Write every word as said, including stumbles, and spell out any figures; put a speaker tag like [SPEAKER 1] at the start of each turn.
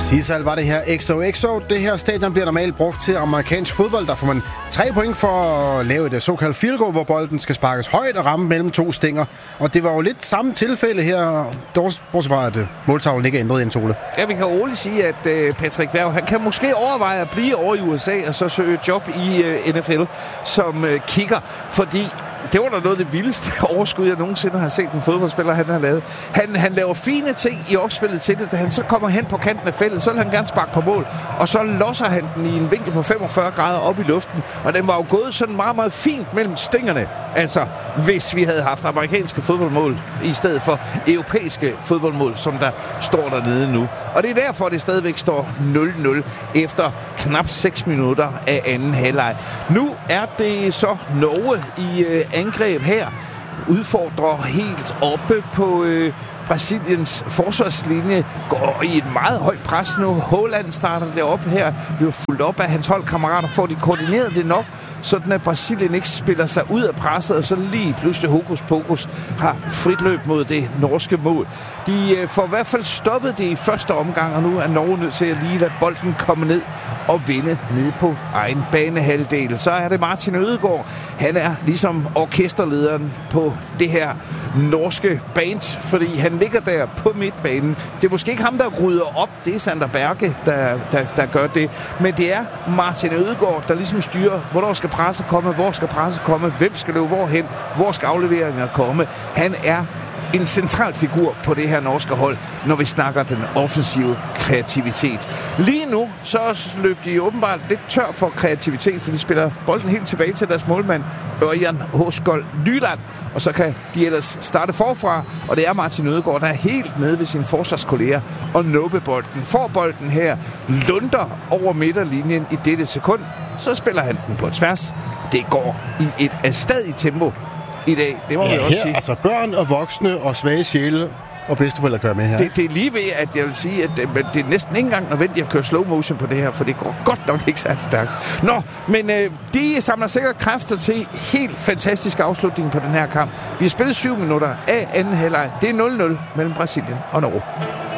[SPEAKER 1] Sidsalg var det her X O X O. Det her stadion bliver normalt brugt til amerikansk fodbold. Der får man tre point for at lave et såkaldt field goal, hvor bolden skal sparkes højt og ramme mellem to stænger. Og det var jo lidt samme tilfælde her, bortset fra at måltavlen ikke er ændret ind, Ole.
[SPEAKER 2] Ja, vi kan roligt sige, at uh, Patrick Berg, han kan måske overveje at blive over i U S A og så søge job i uh, N F L som uh, kicker, fordi det var da noget af det vildeste overskud, jeg nogensinde har set en fodboldspiller, han har lavet. Han, han laver fine ting i opspillet til det. Da han så kommer hen på kanten af feltet, så vil han gerne sparke på mål. Og så losser han den i en vinkel på femogfyrre grader op i luften. Og den var jo gået sådan meget, meget fint mellem stængerne. Altså, hvis vi havde haft amerikanske fodboldmål i stedet for europæiske fodboldmål, som der står dernede nu. Og det er derfor, det stadigvæk står nul nul efter knap seks minutter af anden halvleg. Nu er det så Norge i øh, angreb her, udfordrer helt oppe på øh, Brasiliens forsvarslinje, går i et meget højt pres nu. Haaland starter deroppe her, bliver fuldt op af hans holdkammerater, får de koordineret det nok, sådan at Brasilien ikke spiller sig ud af presset, og så lige pludselig hokus pokus har frit løb mod det norske mål. De øh, får i hvert fald stoppet det i første omgang, og nu er Norge nødt til at lige lade bolden komme ned og vinde ned på egen banehalvdel. Så er det Martin Ødegaard. Han er ligesom orkesterlederen på det her norske band, fordi han ligger der på midtbanen. Det er måske ikke ham, der rydder op. Det er Sander Berge, der, der, der gør det. Men det er Martin Ødegaard, der ligesom styrer, hvornår skal presset komme, hvor skal presset komme, hvem skal løbe hvorhen, hvor skal afleveringer komme. Han er en central figur på det her norske hold, når vi snakker den offensive kreativitet. Lige nu, så løb de åbenbart lidt tør for kreativitet, for de spiller bolden helt tilbage til deres målmand, Ørjan Håskold Nyland, og så kan de ellers starte forfra, og det er Martin Ødegaard, der er helt nede ved sine forsvarskolleger og nuppe bolden. Får bolden her, lunder over midterlinjen i dette sekund, så spiller han den på tværs. Det går i et afstadigt tempo i dag, det må ja, vi også
[SPEAKER 1] her,
[SPEAKER 2] sige.
[SPEAKER 1] Altså børn og voksne og svage sjæle og bedsteforældre kører med her.
[SPEAKER 2] Det, det er lige ved, at jeg vil sige, at det, det er næsten ikke engang nødvendigt at køre slow motion på det her, for det går godt nok ikke særlig stærkt. Nå, men øh, de samler sikkert kræfter til helt fantastisk afslutning på den her kamp. Vi har spillet syv minutter af anden halvleg. Det er nul nul mellem Brasilien og Norge.